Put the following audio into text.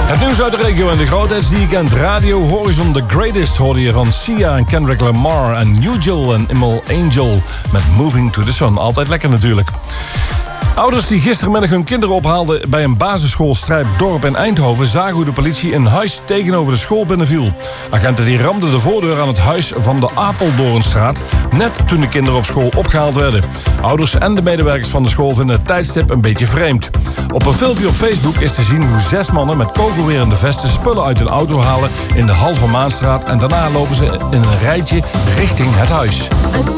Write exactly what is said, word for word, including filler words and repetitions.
Het nieuws uit de regio en de grootheid die je kent. Radio Horizon The Greatest hoorde je van Sia en Kendrick Lamar en New Jill en Immel Angel met Moving to the Sun. Altijd lekker natuurlijk. Ouders die gistermiddag hun kinderen ophaalden bij een basisschool Strijpdorp in Eindhoven zagen hoe de politie een huis tegenover de school binnenviel. Agenten die ramden de voordeur aan het huis van de Apeldoornstraat net toen de kinderen op school opgehaald werden. Ouders en de medewerkers van de school vinden het tijdstip een beetje vreemd. Op een filmpje op Facebook is te zien hoe zes mannen met kogelwerende vesten spullen uit een auto halen in de Halve Maanstraat en daarna lopen ze in een rijtje richting het huis.